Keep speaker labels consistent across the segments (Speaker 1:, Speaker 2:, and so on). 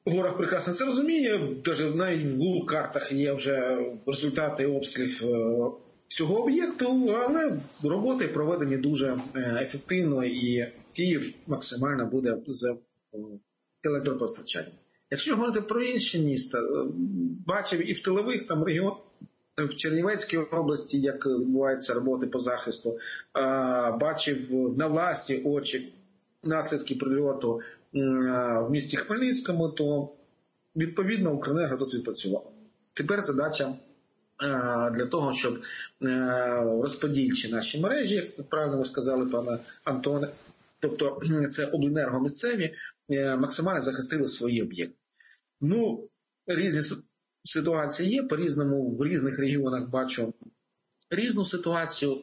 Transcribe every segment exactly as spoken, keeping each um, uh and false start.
Speaker 1: Ворог прекрасно це розуміє, навіть в Google картах є вже результати обстрілів цього об'єкту, але роботи проведені дуже ефективно і Київ максимально буде з електропостачанням. Якщо говорити про інші міста, бачив і в тилових там регіонах, в Чернівецькій області, як відбуваються роботи по захисту, бачив на власні очі наслідки прильоту в місті Хмельницькому, то відповідно Укренерго тут відпрацювало. Тепер задача для того, щоб розподільчі наші мережі, як правильно ви сказали, пане Антоне, тобто це обленерго місцеві, максимально захистили свої об'єкти. Ну, різні ситуації є, по-різному в різних регіонах бачу різну ситуацію.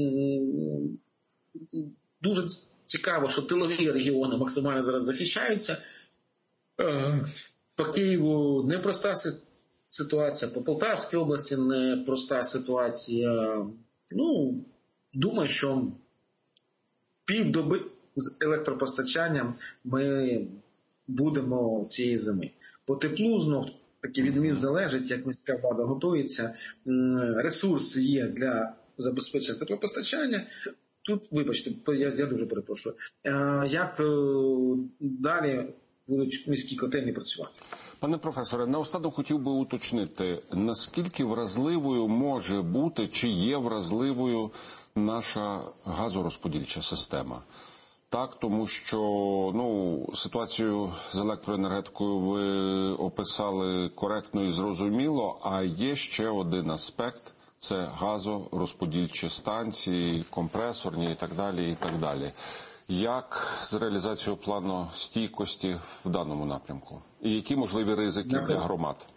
Speaker 1: Дуже цікаво, що тилові регіони максимально зараз захищаються. По Києву непроста ситуація, по Полтавській області непроста ситуація. Ну, думаю, що півдоби з електропостачанням ми будемо цієї зими. По теплу знов таки від міст залежить, як міська влада готується. Ресурс є для забезпечення теплопостачання. Тут, вибачте, я, я дуже перепрошую. Як далі будуть міські котельні працювати?
Speaker 2: Пане професоре, наостанок хотів би уточнити, наскільки вразливою може бути, чи є вразливою наша газорозподільча система? Так, тому що ну, ситуацію з електроенергетикою ви описали коректно і зрозуміло, а є ще один аспект – це газорозподільчі станції, компресорні і так далі, і так далі. Як з реалізацією плану стійкості в даному напрямку? І які можливі ризики для громад?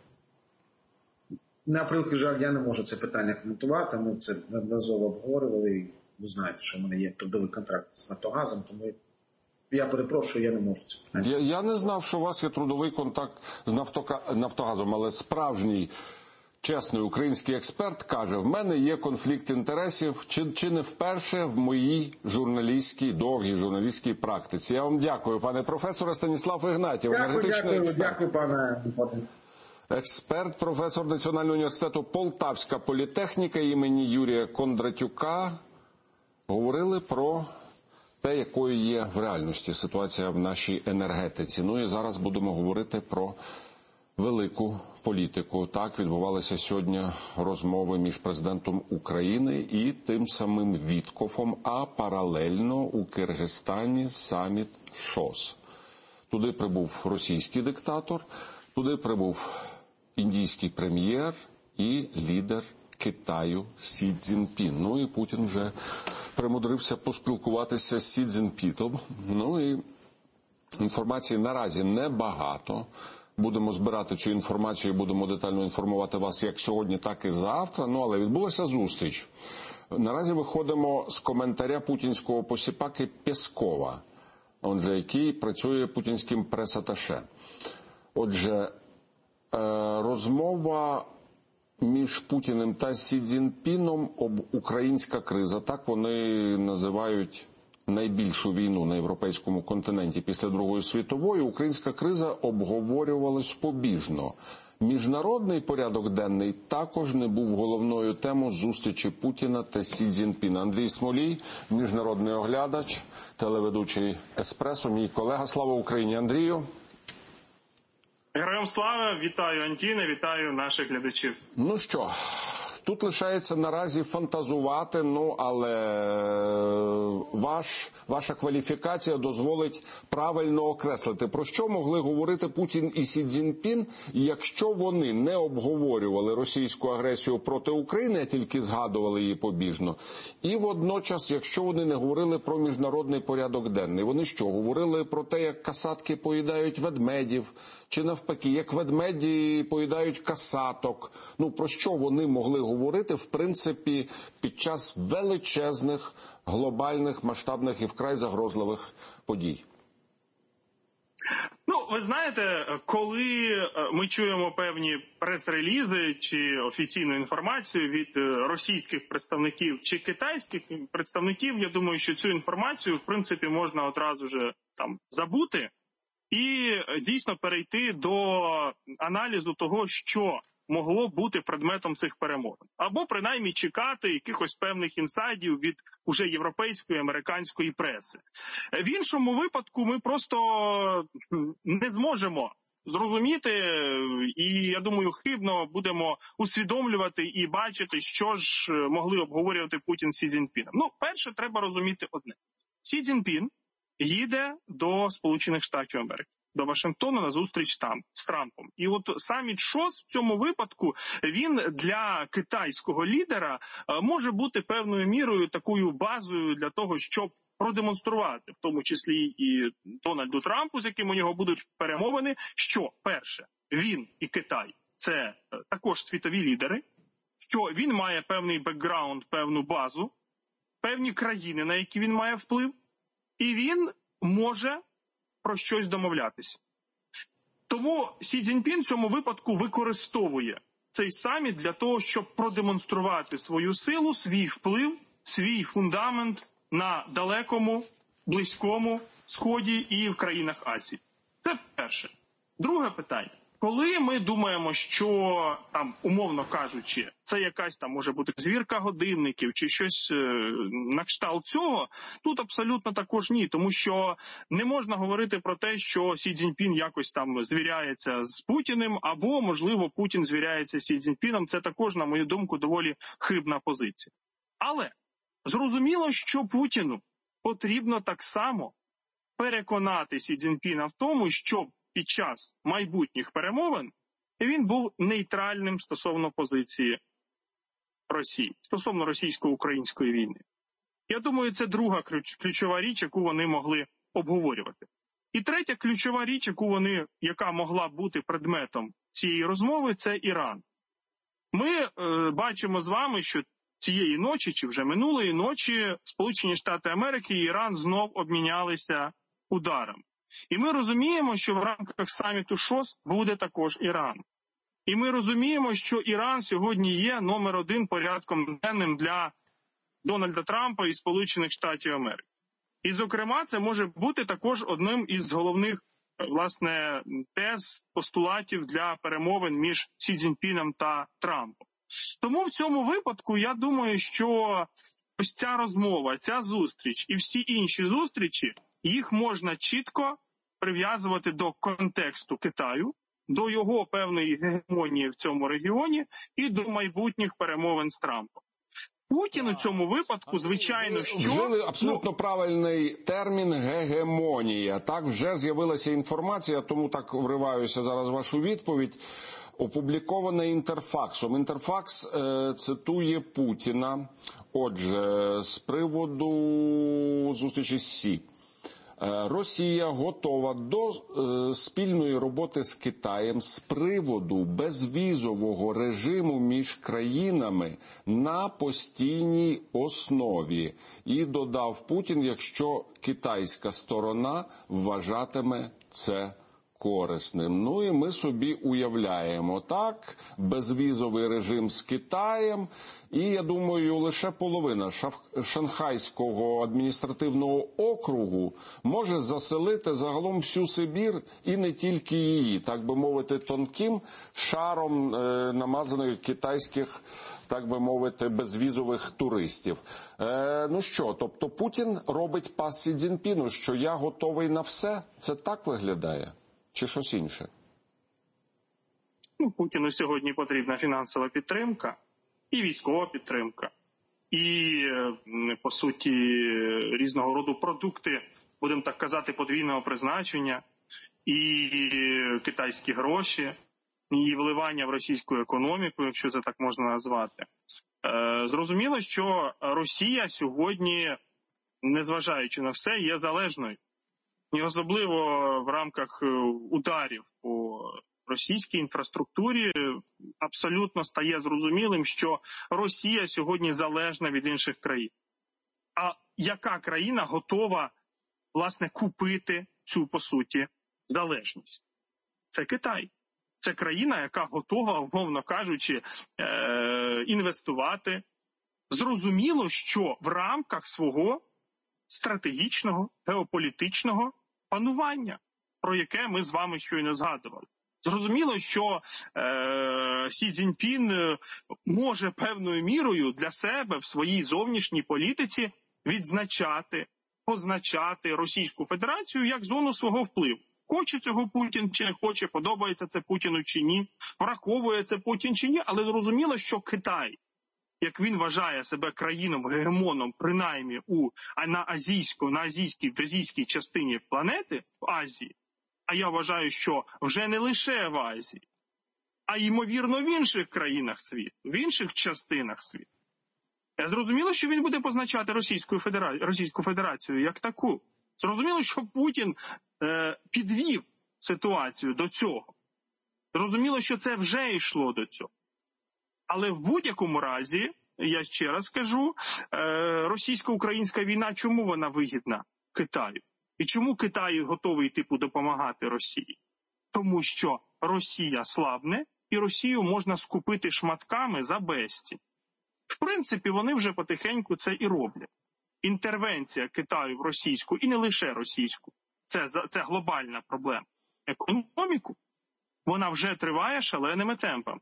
Speaker 1: На превеликий жаль, я не можу це питання коментувати. Ми це неодноразово обговорювали. Ви знаєте, що в мене є трудовий контракт з Нафтогазом, тому я перепрошую, я не можу це питання.
Speaker 2: Я, я не знав, що у вас є трудовий контакт з Нафтока... Нафтогазом, але справжній, чесний український експерт каже, в мене є конфлікт інтересів, чи, чи не вперше в моїй журналістській, довгій журналістській практиці. Я вам дякую, пане професоре. Станіслав Ігнатів,
Speaker 1: дякую,
Speaker 2: енергетичний
Speaker 1: дякую,
Speaker 2: експерт.
Speaker 1: Дякую, пане.
Speaker 2: Експерт, професор Національного університету Полтавська політехніка імені Юрія Кондратюка. Говорили про те, якою є в реальності ситуація в нашій енергетиці. Ну і зараз будемо говорити про велику політику. Так, відбувалися сьогодні розмови між президентом України і тим самим Віткофом, а паралельно у Киргизстані саміт ШОС. Туди прибув російський диктатор, туди прибув індійський прем'єр і лідер Китаю Сі Цзіньпін. Ну і Путін вже примудрився поспілкуватися з Сі Цзіньпіном. Ну і інформації наразі небагато. Будемо збирати цю інформацію, будемо детально інформувати вас як сьогодні, так і завтра. Ну, але відбулася зустріч. Наразі виходимо з коментаря путінського посіпаки Пєскова, отже, який працює путінським прес-аташе. Отже, розмова між Путіним та Сі Цзіньпіном об українська криза. Так вони називають найбільшу війну на європейському континенті після Другої світової. Українська криза обговорювалась побіжно. Міжнародний порядок денний також не був головною темою зустрічі Путіна та Сі Цзіньпіна. Андрій Смолій, міжнародний оглядач, телеведучий «Еспресо», мій колега. Слава Україні, Андрію!
Speaker 3: Героям слава, вітаю Антіне, вітаю наших глядачів.
Speaker 2: Ну що, тут лишається наразі фантазувати, ну, але ваш, ваша кваліфікація дозволить правильно окреслити, про що могли говорити Путін і Сі Цзіньпін, якщо вони не обговорювали російську агресію проти України, а тільки згадували її побіжно. І водночас, якщо вони не говорили про міжнародний порядок денний, вони що, говорили про те, як касатки поїдають ведмедів, чи навпаки, як ведмеді поїдають касаток. Ну, про що вони могли говорити, в принципі, під час величезних, глобальних, масштабних і вкрай загрозливих подій?
Speaker 3: Ну, ви знаєте, коли ми чуємо певні прес-релізи чи офіційну інформацію від російських представників чи китайських представників, я думаю, що цю інформацію, в принципі, можна одразу же там забути. і дійсно перейти до аналізу того, що могло бути предметом цих перемовин. Або принаймні чекати якихось певних інсайдів від уже європейської, американської преси. В іншому випадку ми просто не зможемо зрозуміти, і, я думаю, хибно будемо усвідомлювати і бачити, що ж могли обговорювати Путін з Сі Цзіньпіном. Ну, перше, треба розуміти одне. Сі Цзіньпін їде до Сполучених Штатів Америки, до Вашингтона на зустріч там, з Трампом. І от саміт ШОС в цьому випадку, він для китайського лідера може бути певною мірою такою базою для того, щоб продемонструвати, в тому числі і Дональду Трампу, з яким у нього будуть перемовини, що, перше, він і Китай – це також світові лідери, що він має певний бекграунд, певну базу, певні країни, на які він має вплив, і він може про щось домовлятися. Тому Сі Цзіньпін в цьому випадку використовує цей саміт для того, щоб продемонструвати свою силу, свій вплив, свій фундамент на далекому, близькому Сході і в країнах Азії. Це перше. Друге питання. Коли ми думаємо, що, там, умовно кажучи, це якась там може бути звірка годинників чи щось е, на кшталт цього, тут абсолютно також ні. Тому що не можна говорити про те, що Сі Цзіньпін якось там звіряється з Путіним, або, можливо, Путін звіряється з Сі Цзіньпіном. Це також, на мою думку, доволі хибна позиція. Але зрозуміло, що Путіну потрібно так само переконати Сі Цзіньпіна в тому, щоб під час майбутніх перемовин він був нейтральним стосовно позиції Росії, стосовно російсько-української війни. Я думаю, це друга ключ, ключова річ, яку вони могли обговорювати. І третя ключова річ, яку вони, яка могла бути предметом цієї розмови, це Іран. Ми е, бачимо з вами, що цієї ночі, чи вже минулої ночі, Сполучені Штати Америки і Іран знов обмінялися ударом. І ми розуміємо, що в рамках саміту ШОС буде також Іран. І ми розуміємо, що Іран сьогодні є номер один порядком денним для Дональда Трампа і Сполучених Штатів Америки. І, зокрема, це може бути також одним із головних, власне, тез, постулатів для перемовин між Сі Цзіньпіном та Трампом. Тому в цьому випадку я думаю, що ось ця розмова, ця зустріч і всі інші зустрічі, їх можна чітко прив'язувати до контексту Китаю, до його певної гегемонії в цьому регіоні і до майбутніх перемовин з Трампом. Путін у цьому випадку, звичайно, що...
Speaker 2: Вжили абсолютно правильний термін «гегемонія». Так, вже з'явилася інформація, тому так вриваюся зараз в вашу відповідь. Опублікована Інтерфаксом. Інтерфакс е, цитує Путіна. Отже, з приводу зустрічі з Сі. Росія готова до е, спільної роботи з Китаєм з приводу безвізового режиму між країнами на постійній основі. І додав Путін, якщо китайська сторона вважатиме це корисним. Ну і ми собі уявляємо, так, безвізовий режим з Китаєм, і, я думаю, лише половина Шанхайського адміністративного округу може заселити загалом всю Сибір і не тільки її, так би мовити, тонким шаром е, намазаних китайських, так би мовити, безвізових туристів. Е, ну що, тобто Путін робить пас Сі Цзіньпіну, що я готовий на все? Це так виглядає? Чи щось інше?
Speaker 3: Ну, Путіну сьогодні потрібна фінансова підтримка і військова підтримка, і, по суті, різного роду продукти, будемо так казати, подвійного призначення, і китайські гроші, і вливання в російську економіку, якщо це так можна назвати. Зрозуміло, що Росія сьогодні, незважаючи на все, є залежною. І особливо в рамках ударів по російській інфраструктурі абсолютно стає зрозумілим, що Росія сьогодні залежна від інших країн. А яка країна готова, власне, купити цю, по суті, залежність? Це Китай. Це країна, яка готова, умовно кажучи, інвестувати. Зрозуміло, що в рамках свого стратегічного, геополітичного панування. про яке ми з вами щойно згадували. Зрозуміло, що е, Сі Цзіньпін може певною мірою для себе в своїй зовнішній політиці відзначати, позначати Російську Федерацію як зону свого впливу. Хоче цього Путін чи не хоче, подобається це Путіну чи ні, враховує це Путін чи ні, але зрозуміло, що Китай, як він вважає себе країном-гегемоном, принаймні у, а на, азійську, на азійській, в азійській частині планети, в Азії, а я вважаю, що вже не лише в Азії, а ймовірно в інших країнах світу, в інших частинах світу. Зрозуміло, що він буде позначати Російську Федерацію, Російську Федерацію як таку. Зрозуміло, що Путін е, підвів ситуацію до цього. Зрозуміло, що це вже йшло до цього. Але в будь-якому разі, я ще раз скажу, е, російсько-українська війна, чому вона вигідна Китаю? І чому Китай готовий типу допомагати Росії? Тому що Росія слабне, і Росію можна скупити шматками за безцінь. В принципі, вони вже потихеньку це і роблять. Інтервенція Китаю в російську, і не лише російську, це, це глобальна проблема. Економіку, вона вже триває шаленими темпами.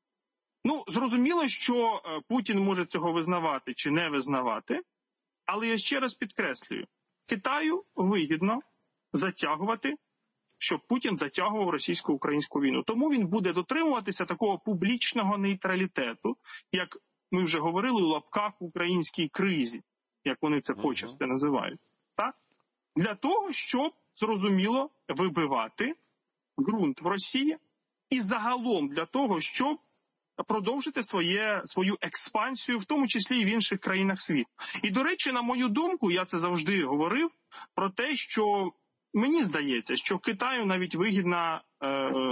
Speaker 3: Ну, зрозуміло, що Путін може цього визнавати чи не визнавати, але я ще раз підкреслюю, Китаю вигідно затягувати, щоб Путін затягував російсько-українську війну. Тому він буде дотримуватися такого публічного нейтралітету, як ми вже говорили у лапках в українській кризі, як вони це почасти називають. Так? Для того, щоб, зрозуміло, вибивати ґрунт в Росії і загалом для того, щоб продовжити своє, свою експансію, в тому числі і в інших країнах світу. І, до речі, на мою думку, я це завжди говорив, про те, що мені здається, що Китаю навіть вигідна е,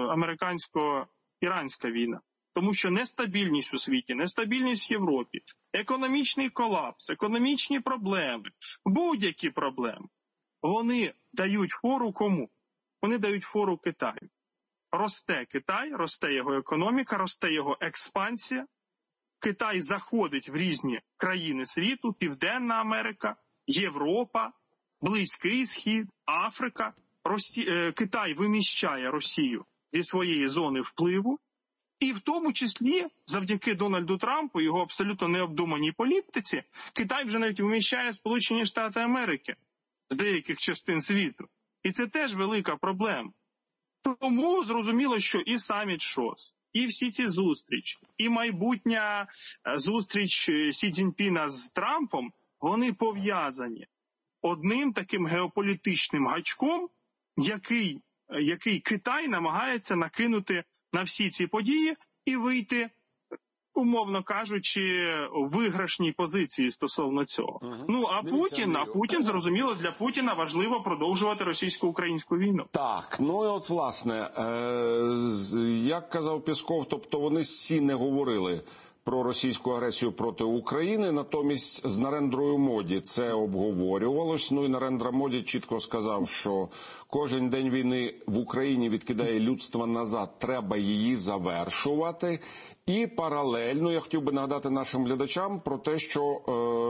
Speaker 3: американсько-іранська війна. Тому що нестабільність у світі, нестабільність в Європі, економічний колапс, економічні проблеми, будь-які проблеми, вони дають фору кому? Вони дають фору Китаю. Росте Китай, росте його економіка, росте його експансія. Китай заходить в різні країни світу, Південна Америка, Європа, Близький Схід, Африка. Росі... Китай виміщає Росію зі своєї зони впливу. І в тому числі, завдяки Дональду Трампу, його абсолютно необдуманій політиці, Китай вже навіть виміщає Сполучені Штати Америки з деяких частин світу. І це теж велика проблема. Тому зрозуміло, що і саміт ШОС, і всі ці зустрічі, і майбутня зустріч Сі Цзіньпіна з Трампом, вони пов'язані одним таким геополітичним гачком, який, який Китай намагається накинути на всі ці події і вийти, умовно кажучи, в виграшній позиції стосовно цього. Угу. Ну, а Дивіться, Путін, а Путін, зрозуміло, для Путіна важливо продовжувати російсько-українську війну.
Speaker 2: Так, ну і от, власне, е- як казав Пєсков, тобто вони всі не говорили про російську агресію проти України, натомість з Нарендрою Моді це обговорювалось. Ну і Нарендра Моді чітко сказав, що кожен день війни в Україні відкидає людство назад, треба її завершувати. І паралельно я хотів би нагадати нашим глядачам про те, що е,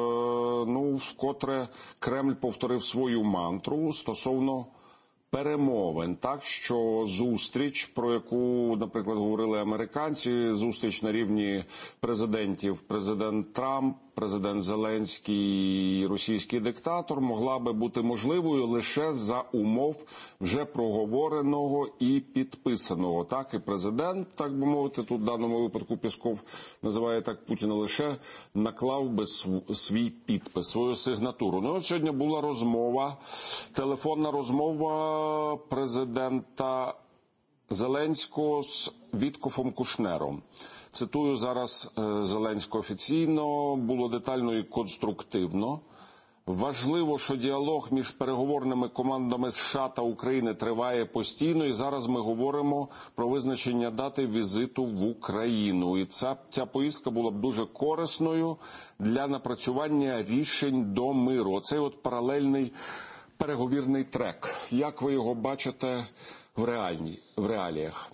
Speaker 2: ну, вкотре Кремль повторив свою мантру стосовно перемовин, так, що зустріч, про яку, наприклад, говорили американці, зустріч на рівні президентів, президент Трамп, президент Зеленський і російський диктатор, могла би бути можливою лише за умов вже проговореного і підписаного. Так, і президент, так би мовити, тут в даному випадку Пєсков називає так Путіна, лише наклав би свій підпис, свою сигнатуру. Ну, от сьогодні була розмова, телефонна розмова президента Зеленського з Віткофом Кушнером. Цитую зараз Зеленського офіційно, було детально і конструктивно. Важливо, що діалог між переговорними командами США та України триває постійно, і зараз ми говоримо про визначення дати візиту в Україну. І ця, ця поїздка була б дуже корисною для напрацювання рішень до миру. Оцей от паралельний переговірний трек. Як ви його бачите в, реальні, в реаліях?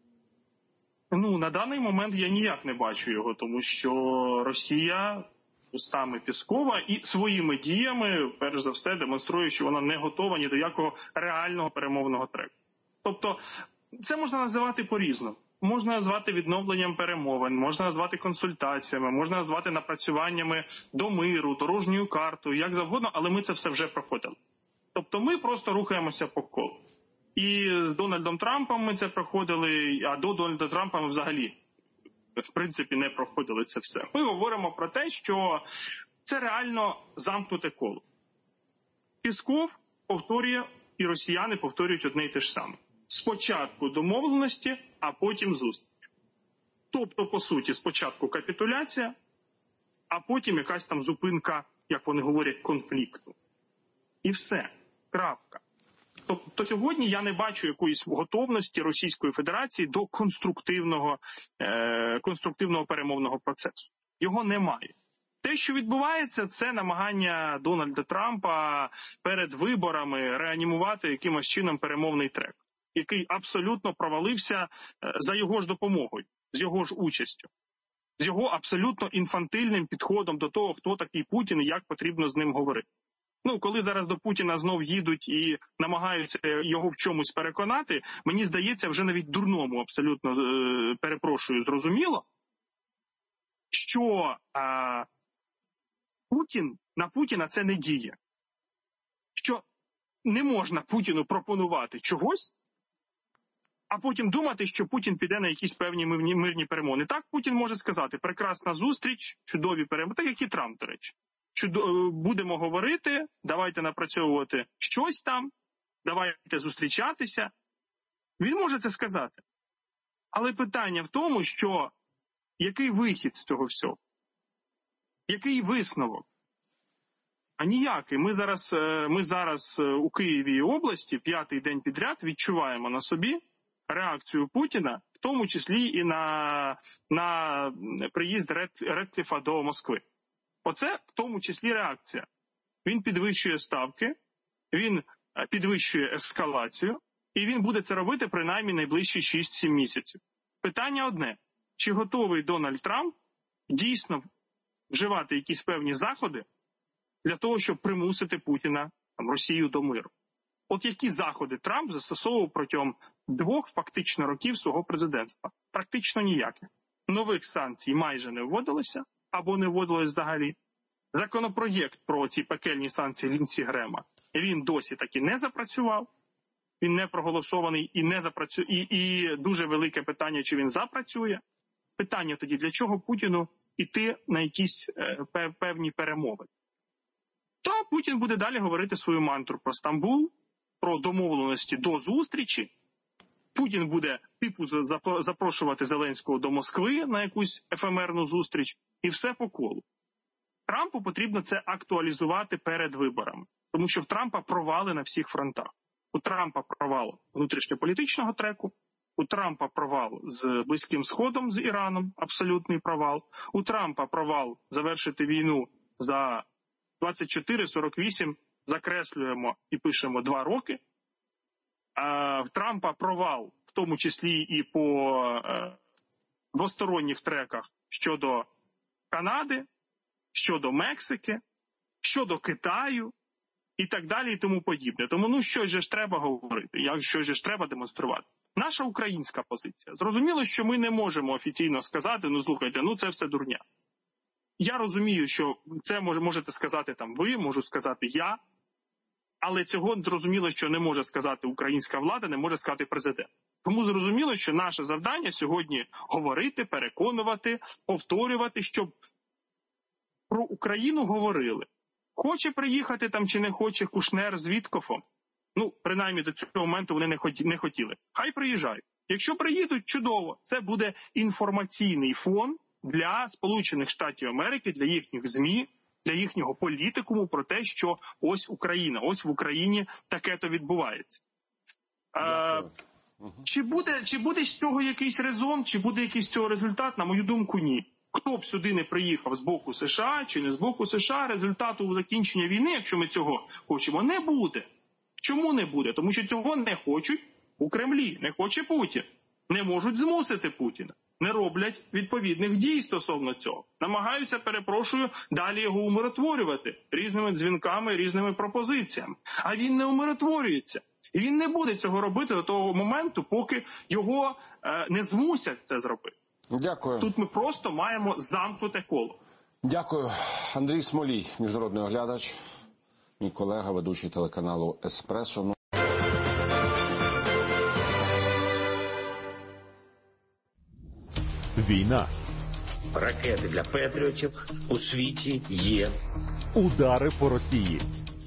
Speaker 3: Ну, на даний момент я ніяк не бачу його, тому що Росія устами Пєскова і своїми діями, перш за все, демонструє, що вона не готова ні до якого реального перемовного треку. Тобто, це можна називати по-різному. Можна назвати відновленням перемовин, можна назвати консультаціями, можна назвати напрацюваннями до миру, дорожньою картою, як завгодно, але ми це все вже проходили. Тобто ми просто рухаємося по колу. І з Дональдом Трампом ми це проходили, а до Дональда Трампа ми взагалі, в принципі, не проходили це все. Ми говоримо про те, що це реально замкнуте коло. Пєсков повторює, і росіяни повторюють одне й те ж саме. Спочатку домовленості, а потім зустріч. Тобто, по суті, спочатку капітуляція, а потім якась там зупинка, як вони говорять, конфлікту. І все. Крапка. Тобто сьогодні я не бачу якоїсь готовності Російської Федерації до конструктивного, е- конструктивного перемовного процесу. Його немає. Те, що відбувається, це намагання Дональда Трампа перед виборами реанімувати якимось чином перемовний трек, який абсолютно провалився за його ж допомогою, з його ж участю, з його абсолютно інфантильним підходом до того, хто такий Путін і як потрібно з ним говорити. Ну, коли зараз до Путіна знов їдуть і намагаються його в чомусь переконати, мені здається, вже навіть дурному абсолютно, е, перепрошую, зрозуміло, що е, Путін, на Путіна це не діє. Що не можна Путіну пропонувати чогось, а потім думати, що Путін піде на якісь певні мирні перемовини. Так Путін може сказати: прекрасна зустріч, чудові перемовини, так як і Трамп, до речі. Чудо... Будемо говорити, давайте напрацьовувати щось там, давайте зустрічатися. Він може це сказати. Але питання в тому, що який вихід з цього всього? Який висновок? А ніякий. Ми зараз, ми зараз у Києві і області п'ятий день підряд відчуваємо на собі реакцію Путіна, в тому числі і на, на приїзд Редкліфа до Москви. Оце в тому числі реакція. Він підвищує ставки, він підвищує ескалацію, і він буде це робити принаймні найближчі шість-сім місяців. Питання одне. Чи готовий Дональд Трамп дійсно вживати якісь певні заходи для того, щоб примусити Путіна, там, Росію до миру? От які заходи Трамп застосовував протягом двох фактично років свого президентства? Практично ніяких. Нових санкцій майже не вводилося, або не вводилось взагалі. Законопроєкт про ці пекельні санкції Лінсі Грема, він досі таки не запрацював, він не проголосований і не запрацює, і, і дуже велике питання, чи він запрацює. Питання тоді, для чого Путіну йти на якісь е, певні перемови? То Путін буде далі говорити свою мантру про Стамбул, про домовленості до зустрічі. Путін буде типу запрошувати Зеленського до Москви на якусь ефемерну зустріч, і все по колу. Трампу потрібно це актуалізувати перед виборами, тому що в Трампа провали на всіх фронтах. У Трампа провал внутрішньополітичного треку, у Трампа провал з Близьким Сходом, з Іраном, абсолютний провал, у Трампа провал завершити війну за двадцять чотири сорок вісім, закреслюємо і пишемо два роки. А в Трампа провал, в тому числі і по е, двосторонніх треках щодо Канади, щодо Мексики, щодо Китаю і так далі і тому подібне. Тому ну щось же ж треба говорити, як щось же ж треба демонструвати. Наша українська позиція. Зрозуміло, що ми не можемо офіційно сказати: ну слухайте, ну це все дурня. Я розумію, що це може, можете сказати там ви, можу сказати я, але цього зрозуміло, що не може сказати українська влада, не може сказати президент. Тому зрозуміло, що наше завдання сьогодні говорити, переконувати, повторювати, щоб про Україну говорили. Хоче приїхати там чи не хоче Кушнер з Віткофом, ну, принаймні до цього моменту вони не хотіли. Хай приїжджають. Якщо приїдуть, чудово. Це буде інформаційний фон для Сполучених Штатів Америки, для їхніх ЗМІ, для їхнього політикуму про те, що ось Україна, ось в Україні таке-то відбувається. А, чи буде, чи буде з цього якийсь резон, чи буде якийсь з цього результат? На мою думку, ні. Хто б сюди не приїхав з боку США чи не з боку США, результату закінчення війни, якщо ми цього хочемо, не буде. Чому не буде? Тому що цього не хочуть у Кремлі, не хоче Путін. Не можуть змусити Путіна. не роблять відповідних дій стосовно цього. Намагаються, перепрошую, далі його умиротворювати різними дзвінками, різними пропозиціями. А він не умиротворюється. І він не буде цього робити до того моменту, поки його е, не змусять це зробити.
Speaker 2: Дякую.
Speaker 3: Тут ми просто маємо замкнуте коло.
Speaker 2: Дякую. Андрій Смолій, міжнародний оглядач, мій колега, ведучий телеканалу «Еспресо».
Speaker 4: Війна.
Speaker 5: Ракети для патріотів у світі є.
Speaker 4: Удари по Росії.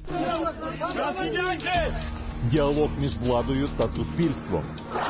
Speaker 4: Діалог між владою та суспільством.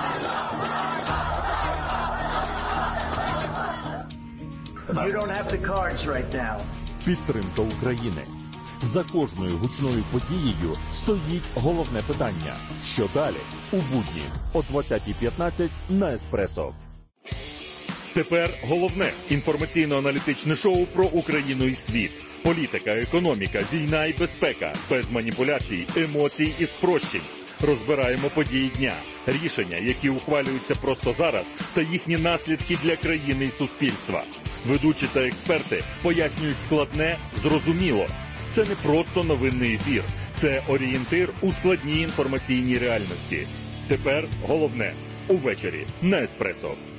Speaker 6: You don't have the cards right now.
Speaker 4: Підтримка України. За кожною гучною подією стоїть головне питання. Що далі? У будні о двадцятій п'ятнадцять на «Еспресо». Тепер головне інформаційно-аналітичне шоу про Україну і світ. Політика, економіка, війна і безпека. Без маніпуляцій, емоцій і спрощень. Розбираємо події дня, рішення, які ухвалюються просто зараз, та їхні наслідки для країни і суспільства. Ведучі та експерти пояснюють складне, зрозуміло. Це не просто новинний ефір. Це орієнтир у складній інформаційній реальності. Тепер головне – увечері на «Еспресо».